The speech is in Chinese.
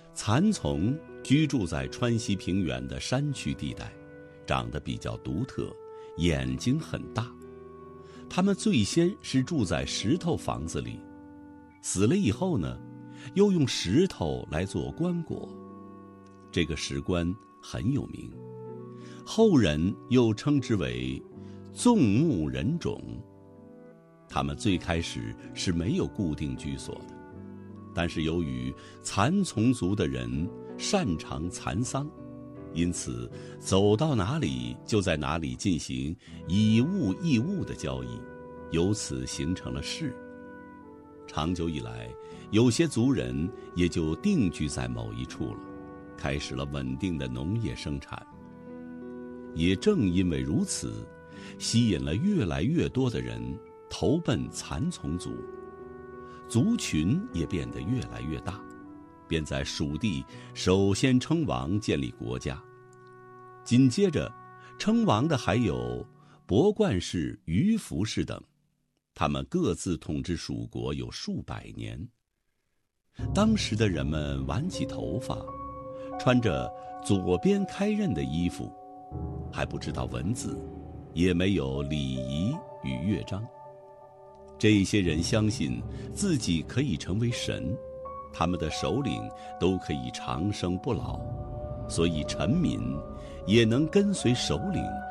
蚕丛居住在川西平原的山区地带，长得比较独特，眼睛很大。它们最先是住在石头房子里，死了以后呢，又用石头来做棺椁。这个石棺很有名，后人又称之为纵目人种。他们最开始是没有固定居所的，但是由于蚕丛族的人擅长蚕桑，因此走到哪里就在哪里进行以物易物的交易，由此形成了市。长久以来，有些族人也就定居在某一处了，开始了稳定的农业生产。也正因为如此，吸引了越来越多的人投奔蚕丛族，族群也变得越来越大，便在蜀地首先称王建立国家。紧接着称王的还有博冠氏、于福氏等，他们各自统治蜀国有数百年。当时的人们挽起头发，穿着左边开刃的衣服，还不知道文字，也没有礼仪与乐章。这些人相信自己可以成为神，他们的首领都可以长生不老，所以臣民也能跟随首领